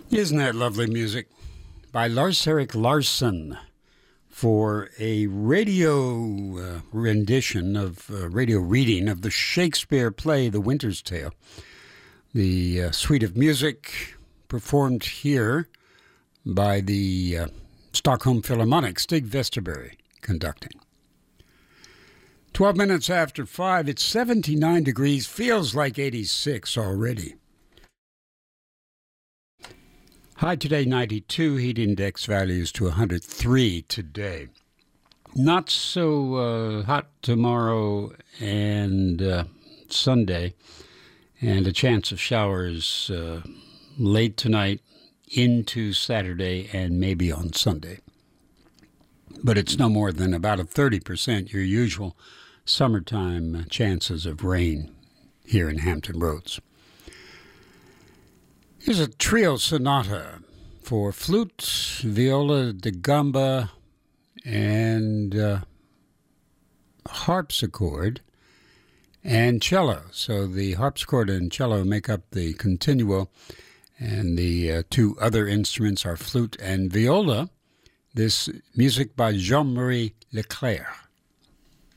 Isn't that lovely music? By Lars-Erik Larsson for a radio rendition of radio reading of the Shakespeare play The Winter's Tale. The suite of music performed here by the Stockholm Philharmonic, Stig Vesterberg conducting. 12 minutes after 5, it's 79 degrees, feels like 86 already. High today, 92. Heat index values to 103 today. Not so hot tomorrow and Sunday, and a chance of showers late tonight into Saturday and maybe on Sunday. But it's no more than about a 30%, your usual summertime chances of rain here in Hampton Roads. Here's a trio sonata for flute, viola da gamba, and harpsichord and cello. So the harpsichord and cello make up the continuo, and the two other instruments are flute and viola. This music by Jean-Marie Leclerc.